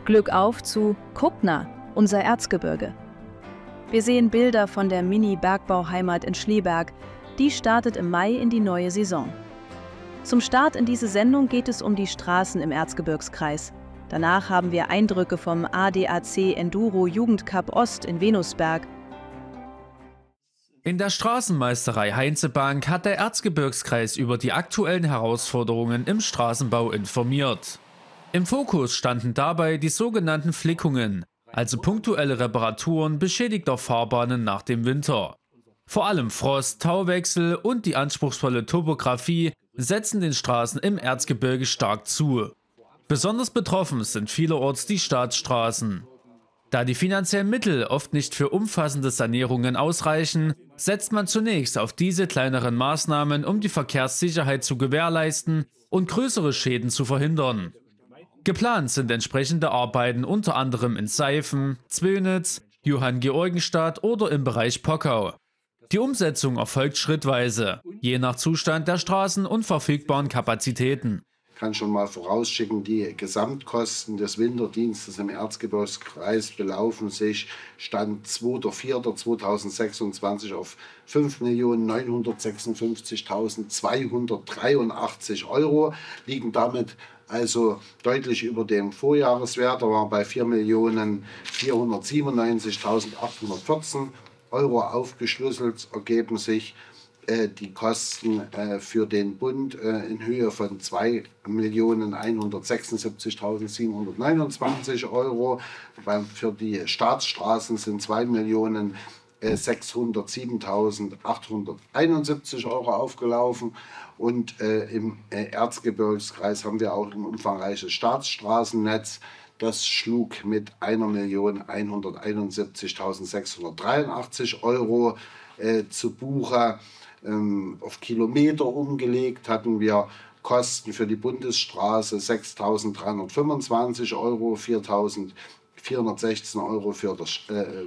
Glück auf zu Kuppner, unser Erzgebirge. Wir sehen Bilder von der Mini-Bergbauheimat in Schlieberg. Die startet im Mai in die neue Saison. Zum Start in diese Sendung geht es um die Straßen im Erzgebirgskreis. Danach haben wir Eindrücke vom ADAC Enduro Jugendcup Ost in Venusberg. In der Straßenmeisterei Heinzebank hat der Erzgebirgskreis über die aktuellen Herausforderungen im Straßenbau informiert. Im Fokus standen dabei die sogenannten Flickungen, also punktuelle Reparaturen beschädigter Fahrbahnen nach dem Winter. Vor allem Frost, Tauwechsel und die anspruchsvolle Topografie setzen den Straßen im Erzgebirge stark zu. Besonders betroffen sind vielerorts die Staatsstraßen. Da die finanziellen Mittel oft nicht für umfassende Sanierungen ausreichen, setzt man zunächst auf diese kleineren Maßnahmen, um die Verkehrssicherheit zu gewährleisten und größere Schäden zu verhindern. Geplant sind entsprechende Arbeiten unter anderem in Seifen, Zwönitz, Johanngeorgenstadt oder im Bereich Pockau. Die Umsetzung erfolgt schrittweise, je nach Zustand der Straßen und verfügbaren Kapazitäten. Ich kann schon mal vorausschicken, die Gesamtkosten des Winterdienstes im Erzgebirgskreis belaufen sich Stand 2.4.2026 auf 5.956.283 €, liegen damit also deutlich über dem Vorjahreswert. Da waren bei 4.497.814 € aufgeschlüsselt, ergeben sich die Kosten für den Bund in Höhe von 2.176.729 €. Für die Staatsstraßen sind 2.607.871 € aufgelaufen. Und im Erzgebirgskreis haben wir auch ein umfangreiches Staatsstraßennetz. Das schlug mit 1.171.683 € zu Buche. Auf Kilometer umgelegt hatten wir Kosten für die Bundesstraße 6.325 €, 4.416 € für das